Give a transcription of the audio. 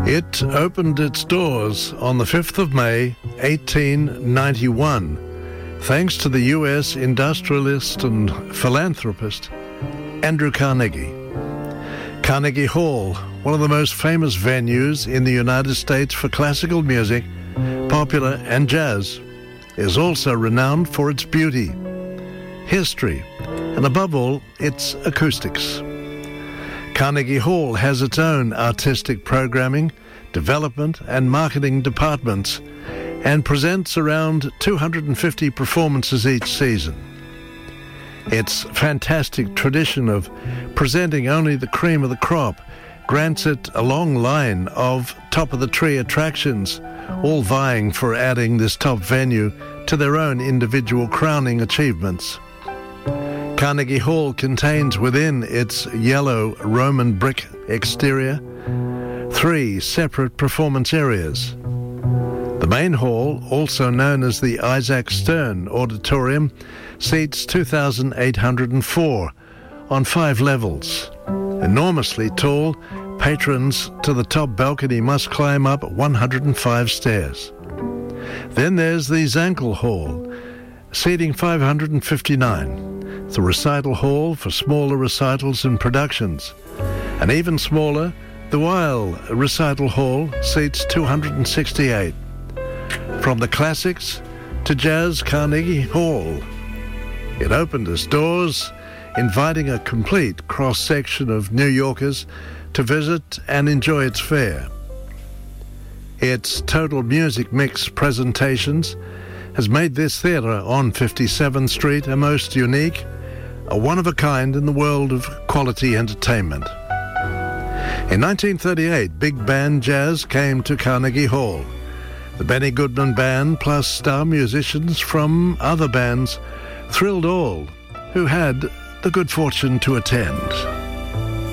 It opened its doors on the 5th of May, 1891, thanks to the U.S. industrialist and philanthropist Andrew Carnegie. Carnegie Hall, one of the most famous venues in the United States for classical music, popular and jazz, is also renowned for its beauty, history, and above all, its acoustics. Carnegie Hall has its own artistic programming, development and marketing departments and presents around 250 performances each season. Its fantastic tradition of presenting only the cream of the crop grants it a long line of top-of-the-tree attractions, all vying for adding this top venue to their own individual crowning achievements. Carnegie Hall contains within its yellow Roman brick exterior 3 separate performance areas. The main hall, also known as the Isaac Stern Auditorium, seats 2,804 on 5 levels. Enormously tall, patrons to the top balcony must climb up 105 stairs. Then there's the Zankel Hall, seating 559. The recital hall for smaller recitals and productions. And even smaller, the Weil Recital Hall seats 268. From the classics to jazz, Carnegie Hall. It opened its doors, inviting a complete cross-section of New Yorkers to visit and enjoy its fare. Its total music mix presentations has made this theatre on 57th Street a most unique, a one-of-a-kind in the world of quality entertainment. In 1938, big band jazz came to Carnegie Hall. The Benny Goodman Band plus star musicians from other bands thrilled all who had the good fortune to attend.